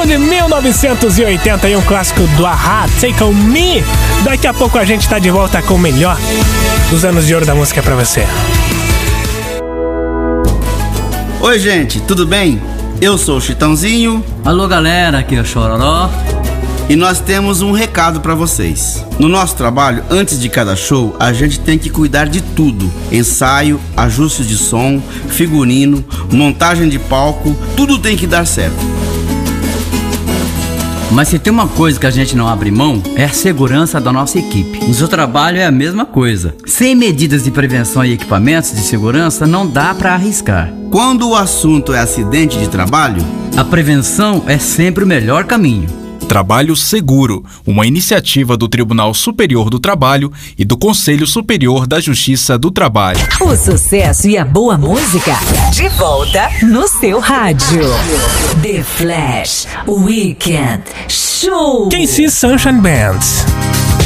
de 1981, clássico do A-ha, Take On Me. Daqui a pouco a gente tá de volta com o melhor dos anos de ouro da música pra você. Oi, gente, tudo bem? Eu sou o Chitãozinho. Alô, galera, aqui é o Chororó. E nós temos um recado pra vocês. No nosso trabalho, antes de cada show, a gente tem que cuidar de tudo: ensaio, ajustes de som, figurino, montagem de palco, tudo tem que dar certo. Mas se tem uma coisa que a gente não abre mão, é a segurança da nossa equipe. No seu trabalho é a mesma coisa. Sem medidas de prevenção e equipamentos de segurança, não dá pra arriscar. Quando o assunto é acidente de trabalho, a prevenção é sempre o melhor caminho. Trabalho Seguro, uma iniciativa do Tribunal Superior do Trabalho e do Conselho Superior da Justiça do Trabalho. O sucesso e a boa música de volta no seu rádio. The Flash Weekend Show. KC Sunshine Band.